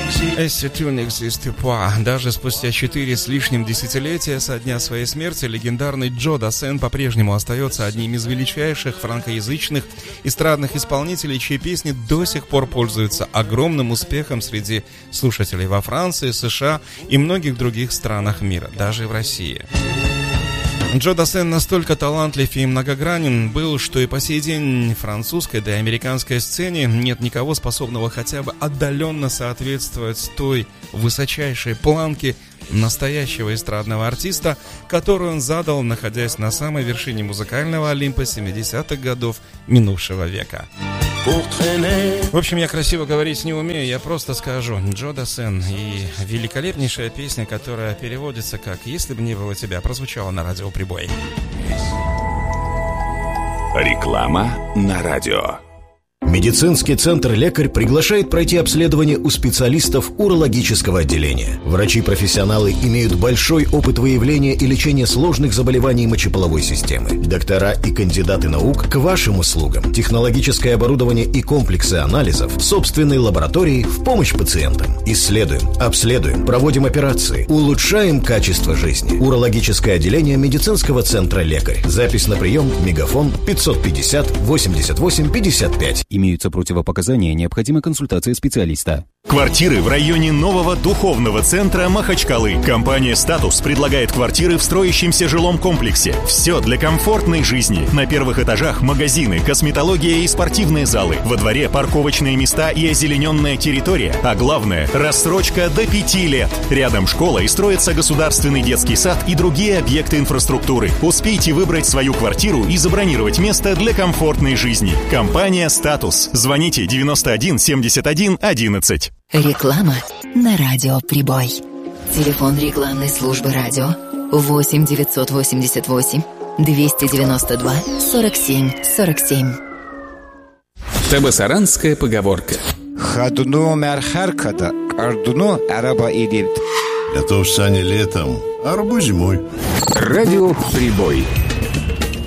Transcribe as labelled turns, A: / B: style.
A: Если tu n'existes pas. Даже спустя 4 с лишним десятилетия со дня своей смерти легендарный Джо Дассен по-прежнему остается одним из величайших франкоязычных эстрадных исполнителей, чьи песни до сих пор пользуются огромным успехом среди слушателей во Франции, США и многих других странах мира, даже в России. Джо Дассен настолько талантлив и многогранен был, что и по сей день французской, да и американской сцене нет никого, способного хотя бы отдаленно соответствовать той высочайшей планке настоящего эстрадного артиста, которую он задал, находясь на самой вершине музыкального Олимпа 70-х годов минувшего века. В общем, я красиво говорить не умею, я просто скажу: Джо Дассен и великолепнейшая песня, которая переводится как «Если бы не было тебя», прозвучала на радио «Прибой».
B: Реклама на радио.
C: Медицинский центр «Лекарь» приглашает пройти обследование у специалистов урологического отделения. Врачи-профессионалы имеют большой опыт выявления и лечения сложных заболеваний мочеполовой системы. Доктора и кандидаты наук к вашим услугам. Технологическое оборудование и комплексы анализов в собственной лаборатории в помощь пациентам. Исследуем, обследуем, проводим операции, улучшаем качество жизни. Урологическое отделение медицинского центра «Лекарь». Запись на прием: Мегафон 550 88 55.
D: Имеются противопоказания, необходима консультация специалиста.
E: Квартиры в районе нового духовного центра Махачкалы. Компания «Статус» предлагает квартиры в строящемся жилом комплексе. Все для комфортной жизни. На первых этажах магазины, косметология и спортивные залы. Во дворе парковочные места и озелененная территория. А главное – рассрочка до 5 лет. Рядом школа и строится государственный детский сад и другие объекты инфраструктуры. Успейте выбрать свою квартиру и забронировать место для комфортной жизни. Компания «Статус». Звоните 91 71 11.
F: Реклама на радио «Прибой». Телефон рекламной службы радио 8 988 292 47 47.
B: Табасаранская поговорка.
G: Хадуну мерхаркада, ардуну араба идит.
H: Готов сани летом, а арбуз зимой.
B: Радио «Прибой».